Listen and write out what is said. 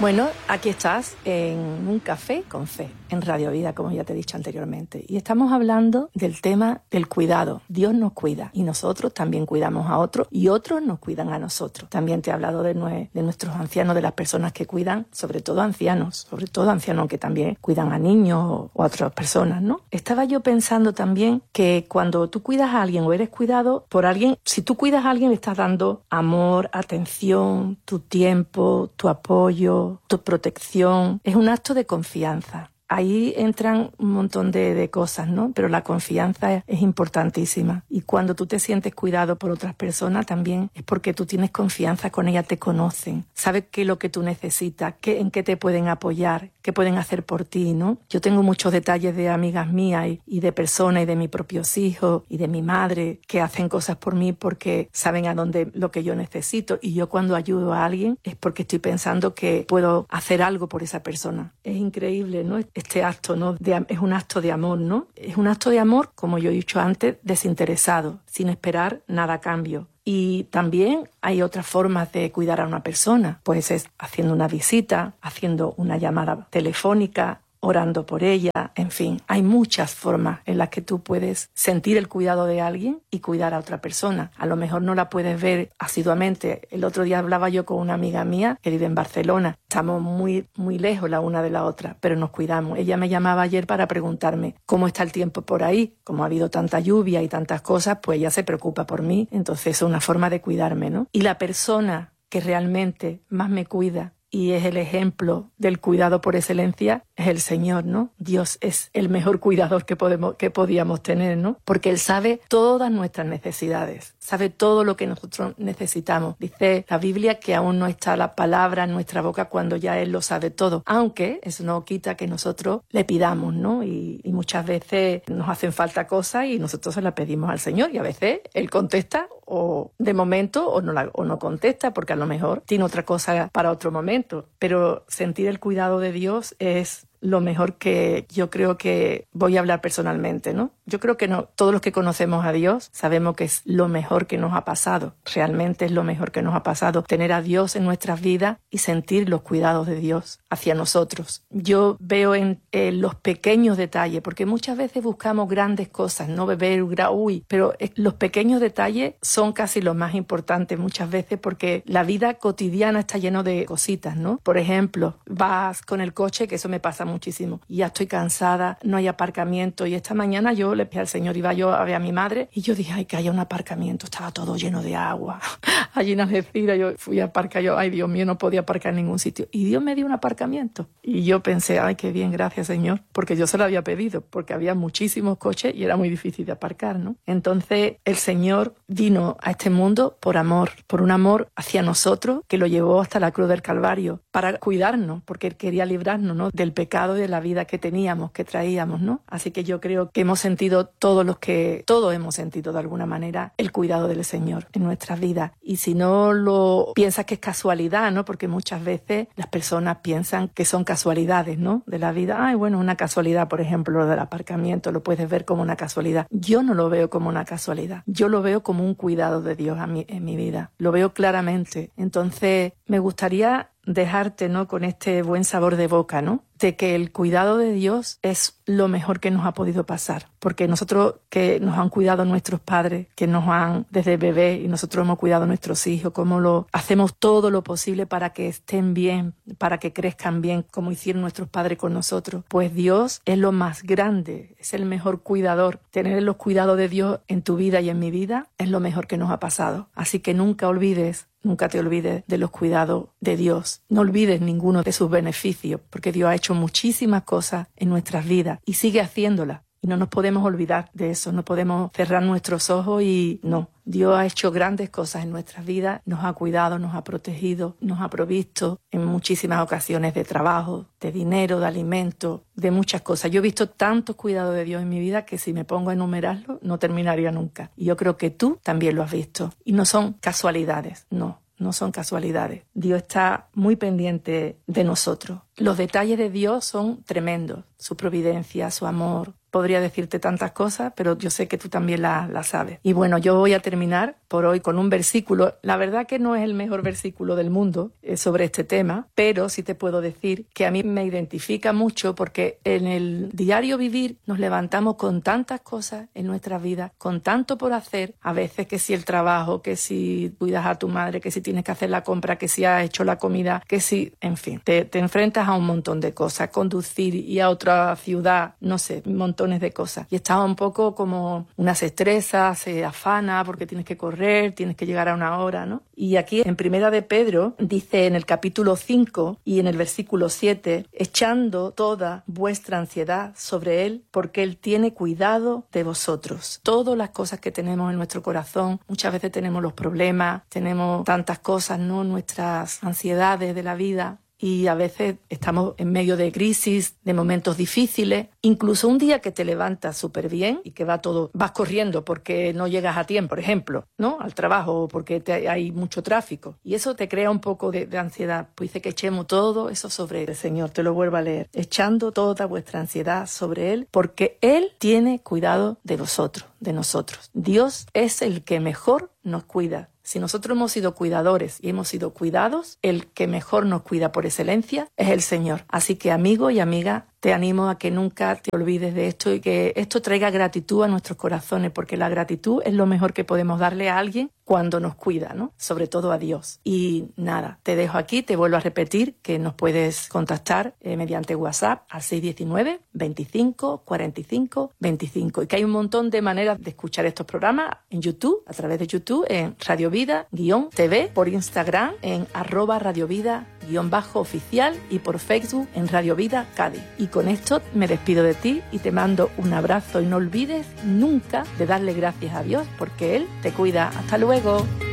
Bueno, aquí estás en Un Café con Fe, en Radio Vida, como ya te he dicho anteriormente. Y estamos hablando del tema del cuidado. Dios nos cuida y nosotros también cuidamos a otros y otros nos cuidan a nosotros. También te he hablado de nuestros ancianos, de las personas que cuidan, sobre todo ancianos, que también cuidan a niños o a otras personas, ¿no? Estaba yo pensando también que cuando tú cuidas a alguien o eres cuidado por alguien, si tú cuidas a alguien le estás dando amor, atención, tu tiempo, tu apoyo, tu protección. Es un acto de confianza. Ahí entran un montón de cosas, ¿no? Pero la confianza es importantísima. Y cuando tú te sientes cuidado por otras personas también es porque tú tienes confianza con ellas, te conocen, sabes qué es lo que tú necesitas, en qué te pueden apoyar, qué pueden hacer por ti, ¿no? Yo tengo muchos detalles de amigas mías y de personas y de mis propios hijos y de mi madre que hacen cosas por mí porque saben a dónde lo que yo necesito. Y yo cuando ayudo a alguien es porque estoy pensando que puedo hacer algo por esa persona. Es increíble, ¿no? Este acto, ¿no? Es un acto de amor, ¿no? Es un acto de amor, como yo he dicho antes, desinteresado, sin esperar nada a cambio. Y también hay otras formas de cuidar a una persona, pues es haciendo una visita, haciendo una llamada telefónica, orando por ella, en fin, hay muchas formas en las que tú puedes sentir el cuidado de alguien y cuidar a otra persona. A lo mejor no la puedes ver asiduamente. El otro día hablaba yo con una amiga mía que vive en Barcelona. Estamos muy, muy lejos la una de la otra, pero nos cuidamos. Ella me llamaba ayer para preguntarme cómo está el tiempo por ahí. Como ha habido tanta lluvia y tantas cosas, pues ella se preocupa por mí. Entonces es una forma de cuidarme, ¿no? Y la persona que realmente más me cuida y es el ejemplo del cuidado por excelencia, es el Señor, ¿no? Dios es el mejor cuidador que podíamos tener, ¿no? Porque Él sabe todas nuestras necesidades, sabe todo lo que nosotros necesitamos. Dice la Biblia que aún no está la palabra en nuestra boca cuando ya Él lo sabe todo, aunque eso no quita que nosotros le pidamos, ¿no? Y muchas veces nos hacen falta cosas y nosotros se las pedimos al Señor y a veces Él contesta o de momento o no contesta porque a lo mejor tiene otra cosa para otro momento. Pero sentir el cuidado de Dios es lo mejor que yo creo que voy a hablar personalmente, ¿no? Yo creo que no, todos los que conocemos a Dios sabemos que es lo mejor que nos ha pasado. Realmente es lo mejor que nos ha pasado. Tener a Dios en nuestras vidas y sentir los cuidados de Dios hacia nosotros. Yo veo en los pequeños detalles, porque muchas veces buscamos grandes cosas, no pero los pequeños detalles son casi los más importantes muchas veces porque la vida cotidiana está lleno de cositas, ¿no? Por ejemplo, vas con el coche, que eso me pasa muchísimo, y ya estoy cansada, no hay aparcamiento, y esta mañana yo le pedí al Señor, iba yo a ver a mi madre, y yo dije, ay, que haya un aparcamiento, estaba todo lleno de agua, allí en Algeciras, yo fui a aparcar, ay, Dios mío, no podía aparcar en ningún sitio, y Dios me dio un aparcamiento, y yo pensé, ay, qué bien, gracias, Señor, porque yo se lo había pedido, porque había muchísimos coches y era muy difícil de aparcar, ¿no? Entonces, el Señor vino a este mundo por amor, por un amor hacia nosotros, que lo llevó hasta la cruz del Calvario, para cuidarnos, porque Él quería librarnos, ¿no?, del pecado y de la vida que teníamos, que traíamos, ¿no? Así que yo creo que hemos sentido todos hemos sentido de alguna manera el cuidado del Señor en nuestras vidas. Y si no lo piensas que es casualidad, ¿no? Porque muchas veces las personas piensan que son casualidades, ¿no?, de la vida. Ay, bueno, una casualidad, por ejemplo, lo del aparcamiento, lo puedes ver como una casualidad. Yo no lo veo como una casualidad. Yo lo veo como un cuidado de Dios en mi vida. Lo veo claramente. Entonces, me gustaría dejarte, ¿no?, con este buen sabor de boca, ¿no?, de que el cuidado de Dios es lo mejor que nos ha podido pasar, porque nosotros que nos han cuidado nuestros padres, que nos han desde bebé y nosotros hemos cuidado a nuestros hijos, cómo hacemos todo lo posible para que estén bien, para que crezcan bien, como hicieron nuestros padres con nosotros, pues Dios es lo más grande, es el mejor cuidador. Tener los cuidados de Dios en tu vida y en mi vida es lo mejor que nos ha pasado. Así que nunca te olvides de los cuidados de Dios. No olvides ninguno de sus beneficios, porque Dios ha hecho muchísimas cosas en nuestras vidas y sigue haciéndolas. Y no nos podemos olvidar de eso, no podemos cerrar nuestros ojos y no. Dios ha hecho grandes cosas en nuestras vidas, nos ha cuidado, nos ha protegido, nos ha provisto en muchísimas ocasiones de trabajo, de dinero, de alimento, de muchas cosas. Yo he visto tantos cuidados de Dios en mi vida que si me pongo a enumerarlo no terminaría nunca. Y yo creo que tú también lo has visto. Y no son casualidades, no son casualidades. Dios está muy pendiente de nosotros. Los detalles de Dios son tremendos. Su providencia, su amor. Podría decirte tantas cosas, pero yo sé que tú también las sabes. Y bueno, yo voy a terminar por hoy con un versículo. La verdad que no es el mejor versículo del mundo sobre este tema, pero sí te puedo decir que a mí me identifica mucho porque en el diario vivir nos levantamos con tantas cosas en nuestras vidas, con tanto por hacer, a veces que si el trabajo, que si cuidas a tu madre, que si tienes que hacer la compra, que si has hecho la comida, que si, en fin, te enfrentas a un montón de cosas, conducir y a otra ciudad, no sé, montones de cosas. Y estás un poco como una se estresa, se afana porque tienes que correr, tienes que llegar a una hora, ¿no? Y aquí en Primera de Pedro dice en el capítulo 5 y en el versículo 7, echando toda vuestra ansiedad sobre Él, porque Él tiene cuidado de vosotros. Todas las cosas que tenemos en nuestro corazón, muchas veces tenemos los problemas, tenemos tantas cosas, ¿no? Nuestras ansiedades de la vida. Y a veces estamos en medio de crisis, de momentos difíciles, incluso un día que te levantas súper bien y que vas corriendo porque no llegas a tiempo, por ejemplo, ¿no? Al trabajo o porque hay mucho tráfico. Y eso te crea un poco de ansiedad. Pues dice que echemos todo eso sobre el Señor. Te lo vuelvo a leer. Echando toda vuestra ansiedad sobre Él, porque Él tiene cuidado de vosotros, de nosotros. Dios es el que mejor nos cuida. Si nosotros hemos sido cuidadores y hemos sido cuidados, el que mejor nos cuida por excelencia es el Señor. Así que, amigo y amiga, te animo a que nunca te olvides de esto y que esto traiga gratitud a nuestros corazones, porque la gratitud es lo mejor que podemos darle a alguien cuando nos cuida, ¿no? Sobre todo a Dios. Y nada, te dejo aquí, te vuelvo a repetir que nos puedes contactar mediante WhatsApp al 619 25 45 25 y que hay un montón de maneras de escuchar estos programas en YouTube, a través de YouTube, en Radio Vida-TV, por Instagram en @radiovida_oficial y por Facebook en Radio Vida Cádiz. Y con esto me despido de ti y te mando un abrazo y no olvides nunca de darle gracias a Dios porque Él te cuida. ¡Hasta luego!